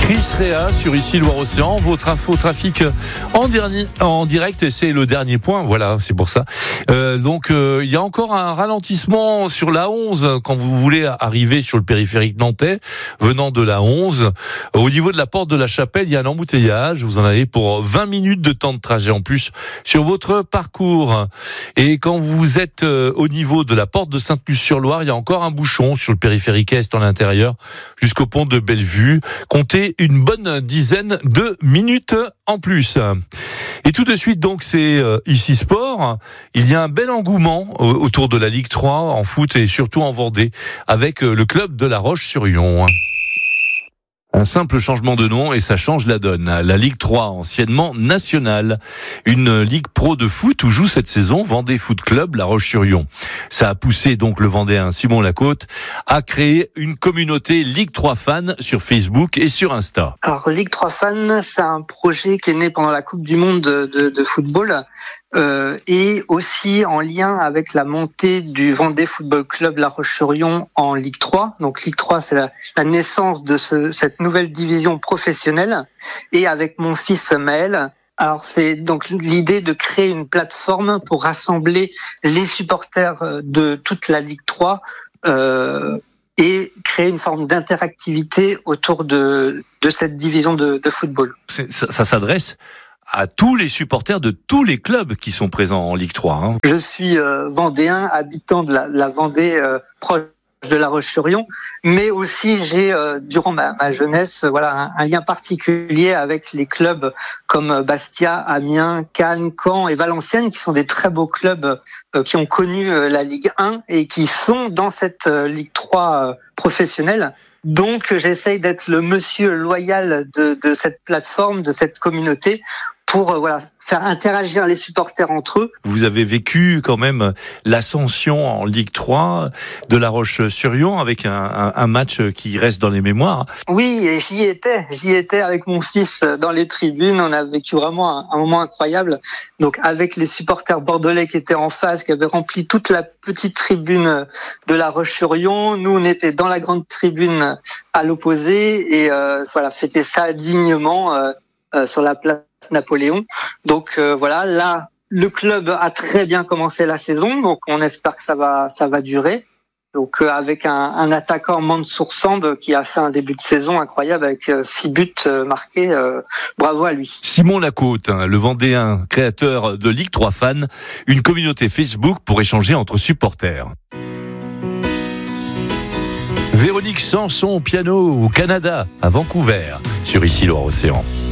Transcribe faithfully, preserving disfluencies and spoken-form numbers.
Chris Réa sur ici Loire-Océan, votre info trafic en, dernier, en direct, et c'est le dernier point, voilà, c'est pour ça. Euh, donc euh, il y a encore un ralentissement sur l'A onze quand vous voulez arriver sur le périphérique nantais, venant de l'A onze. Au niveau de la porte de la Chapelle, il y a un embouteillage, vous en avez pour vingt minutes de temps de trajet en plus sur votre parcours. Et quand vous êtes au niveau de la porte de Sainte-Luce-sur-Loire, il y a encore un bouchon sur le périphérique est en l'intérieur jusqu'au pont de Bellevue. Comptez une bonne dizaine de minutes en plus. Et tout de suite, donc, c'est euh, ici Sport. Il y a un bel engouement euh, autour de la Ligue trois en foot et surtout en Vendée avec euh, le club de La Roche-sur-Yon. Un simple changement de nom et ça change la donne. La Ligue trois, anciennement nationale. Une ligue pro de foot où joue cette saison Vendée Foot Club La Roche-sur-Yon. Ça a poussé donc le Vendéen Simon Lacôte à créer une communauté Ligue trois fans sur Facebook et sur Insta. Alors Ligue trois fans, c'est un projet qui est né pendant la Coupe du Monde de, de, de football. Euh, et aussi en lien avec la montée du Vendée Football Club La Roche-sur-Yon en Ligue trois. Donc Ligue trois, c'est la, la naissance de ce, cette nouvelle division professionnelle. Et avec mon fils Maël, alors c'est donc l'idée de créer une plateforme pour rassembler les supporters de toute la Ligue trois euh, et créer une forme d'interactivité autour de, de cette division de, de football. C'est, ça, ça s'adresse à tous les supporters de tous les clubs qui sont présents en Ligue trois. Hein. Je suis euh, vendéen, habitant de la, la Vendée, euh, proche de La Roche-sur-Yon, mais aussi j'ai, euh, durant ma, ma jeunesse, euh, voilà, un, un lien particulier avec les clubs comme Bastia, Amiens, Cannes, Caen et Valenciennes, qui sont des très beaux clubs euh, qui ont connu euh, la Ligue un et qui sont dans cette euh, Ligue trois euh, professionnelle. Donc, j'essaye d'être le monsieur loyal de, de cette plateforme, de cette communauté, pour euh, voilà faire interagir les supporters entre eux. Vous avez vécu quand même l'ascension en Ligue trois de La Roche-sur-Yon avec un, un, un match qui reste dans les mémoires. Oui, et j'y étais, j'y étais avec mon fils dans les tribunes. On a vécu vraiment un, un moment incroyable. Donc avec les supporters bordelais qui étaient en face, qui avaient rempli toute la petite tribune de La Roche-sur-Yon. Nous, on était dans la grande tribune à l'opposé et euh, voilà, fêter ça dignement euh, euh, sur la place Napoléon. Donc euh, voilà, là le club a très bien commencé la saison, donc on espère que ça va ça va durer. Donc euh, avec un, un attaquant Mansour Samb qui a fait un début de saison incroyable avec euh, six buts euh, marqués, euh, bravo à lui. Simon Lacôte, hein, le Vendéen, créateur de Ligue trois fans, une communauté Facebook pour échanger entre supporters. Véronique Sanson au piano au Canada, à Vancouver, sur ici Loire-Océan.